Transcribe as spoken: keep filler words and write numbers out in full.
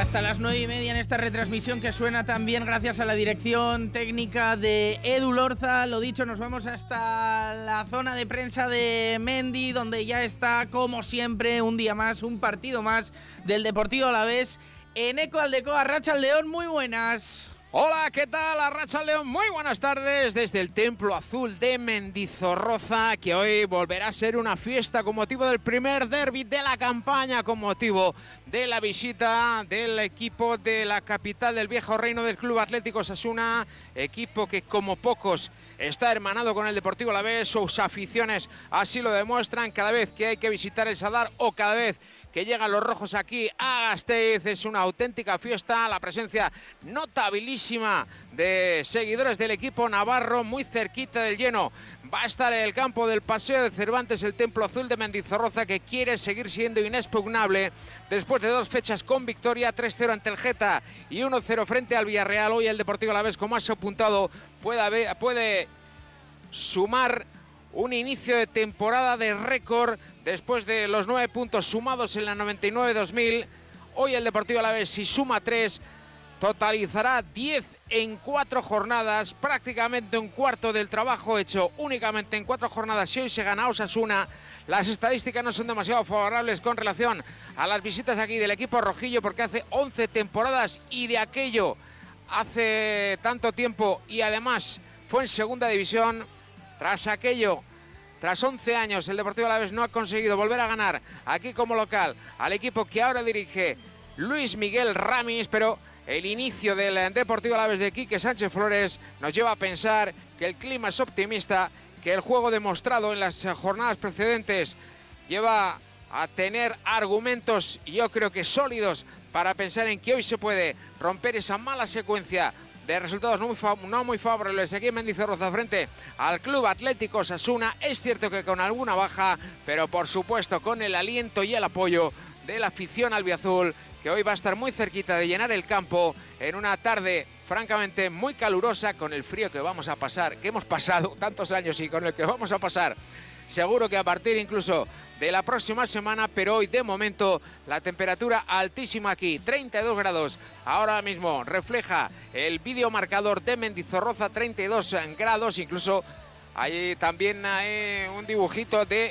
Hasta las nueve y media en esta retransmisión que suena también gracias a la dirección técnica de Edu Lorza. Lo dicho, nos vamos hasta la zona de prensa de Mendy, donde ya está, como siempre, un día más, un partido más del Deportivo Alavés en Eco Aldeco. Arratsaldeon, muy buenas. Hola, ¿qué tal? Arratsaldeon, muy buenas tardes desde el Templo Azul de Mendizorroza, que hoy volverá a ser una fiesta con motivo del primer derbi de la campaña, con motivo de la visita del equipo de la capital del viejo reino del Club Atlético Osasuna, equipo que como pocos está hermanado con el Deportivo Alavés. Sus aficiones así lo demuestran cada vez que hay que visitar el Sadar o cada vez que llegan los rojos aquí a Gasteiz. Es una auténtica fiesta, la presencia notabilísima de seguidores del equipo navarro, muy cerquita del lleno. Va a estar en el campo del Paseo de Cervantes el Templo Azul de Mendizorroza, que quiere seguir siendo inexpugnable después de dos fechas con victoria, tres cero ante el Geta y uno cero frente al Villarreal. Hoy el Deportivo Alavés, como has apuntado, puede, haber, puede sumar un inicio de temporada de récord después de los nueve puntos sumados en la noventa y nueve dos mil. Hoy el Deportivo Alavés, si suma tres, totalizará diez en cuatro jornadas, prácticamente un cuarto del trabajo hecho únicamente en cuatro jornadas. Si hoy se gana Osasuna, las estadísticas no son demasiado favorables con relación a las visitas aquí del equipo rojillo, porque hace once temporadas y de aquello hace tanto tiempo, y además fue en segunda división. Tras aquello, tras once años, el Deportivo Alavés no ha conseguido volver a ganar aquí como local al equipo que ahora dirige Luis Miguel Ramis, pero el inicio del Deportivo Alavés de Quique Sánchez Flores nos lleva a pensar que el clima es optimista, que el juego demostrado en las jornadas precedentes lleva a tener argumentos, yo creo que sólidos, para pensar en que hoy se puede romper esa mala secuencia de resultados no muy, no muy favorables aquí en Mendizorroza frente al Club Atlético Osasuna. Es cierto que con alguna baja, pero por supuesto con el aliento y el apoyo de la afición albiazul, que hoy va a estar muy cerquita de llenar el campo en una tarde francamente muy calurosa, con el frío que vamos a pasar, que hemos pasado tantos años y con el que vamos a pasar seguro que a partir incluso de la próxima semana. Pero hoy de momento la temperatura altísima aquí, treinta y dos grados. Ahora mismo refleja el videomarcador de Mendizorroza, treinta y dos grados. Incluso hay también hay un dibujito de